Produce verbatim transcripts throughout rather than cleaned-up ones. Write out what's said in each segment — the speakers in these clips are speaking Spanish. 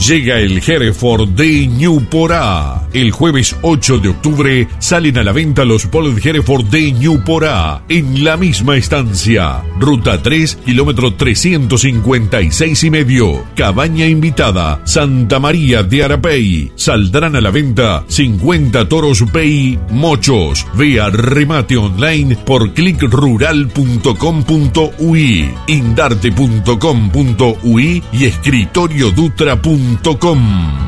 Llega el Hereford de Ñuporá. El jueves ocho de octubre salen a la venta los Polled Hereford de Ñuporá en la misma estancia. Ruta tres, kilómetro trescientos cincuenta y seis y medio. Cabaña invitada, Santa María de Arapey. Saldrán a la venta cincuenta toros Pey Mochos. Vea remate online por click rural punto com punto uy, indarte punto com punto uy y escritorio dutra punto com.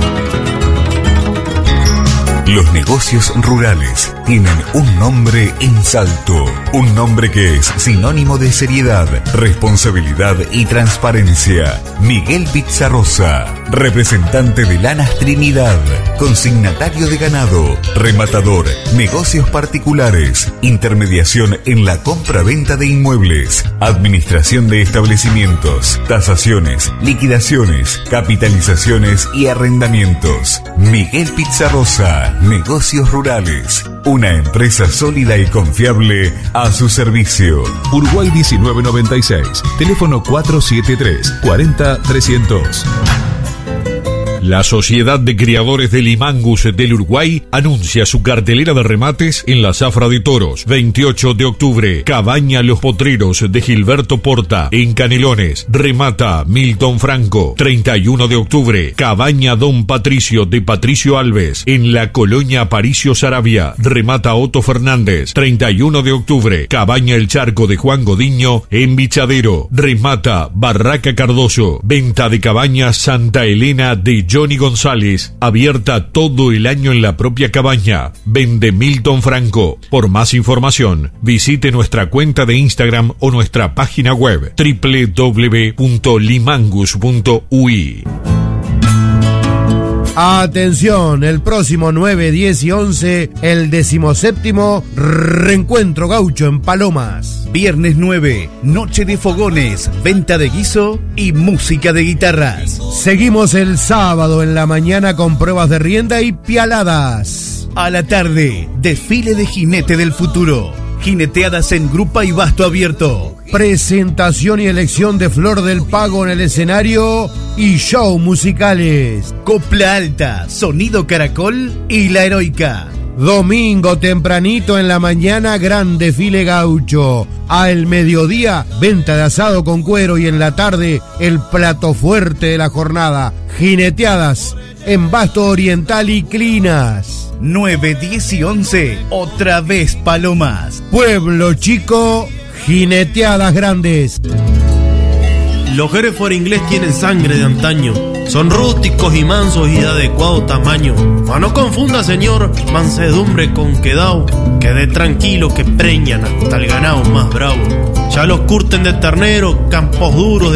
Los negocios rurales tienen un nombre en Salto, un nombre que es sinónimo de seriedad, responsabilidad y transparencia. Miguel Pizarrosa, representante de Lanas Trinidad, consignatario de ganado, rematador, negocios particulares, intermediación en la compra-venta de inmuebles, administración de establecimientos, tasaciones, liquidaciones, capitalizaciones y arrendamientos. Miguel Pizarrosa, Negocios Rurales, una empresa sólida y confiable a su servicio. Uruguay diecinueve noventa y seis, teléfono cuatro siete tres, cuarenta trescientos. La Sociedad de Criadores de Limangus del Uruguay anuncia su cartelera de remates en la Zafra de Toros. veintiocho de octubre, Cabaña Los Potreros de Gilberto Porta en Canelones. Remata Milton Franco. treinta y uno de octubre, Cabaña Don Patricio de Patricio Alves en la Colonia Aparicio Saravia. Remata Otto Fernández. treinta y uno de octubre, Cabaña El Charco de Juan Godiño en Bichadero. Remata Barraca Cardoso. Venta de cabañas Santa Elena de Johnny González, abierta todo el año en la propia cabaña. Vende Milton Franco. Por más información, visite nuestra cuenta de Instagram o nuestra página web doble u doble u doble u punto limangus punto uy. Atención, el próximo nueve, diez y once, el decimoséptimo Reencuentro Gaucho en Palomas. Viernes nueve, noche de fogones, venta de guiso y música de guitarras. Seguimos el sábado en la mañana con pruebas de rienda y pialadas. A la tarde, desfile de jinete del futuro. Jineteadas en grupa y basto abierto. Presentación y elección de Flor del Pago en el escenario y show musicales. Copla alta, sonido caracol y la heroica. Domingo tempranito en la mañana, gran desfile gaucho. Al mediodía, venta de asado con cuero y en la tarde, el plato fuerte de la jornada. Jineteadas en Basto Oriental y Clinas. nueve, diez y once, otra vez Palomas. Pueblo chico, jineteadas grandes. Los Hereford inglés tienen sangre de antaño. Son rústicos y mansos y de adecuado tamaño. Ma no confunda, señor, mansedumbre con quedao. Quede tranquilo que preñan hasta el ganado más bravo. Ya los curten de ternero, campos duros de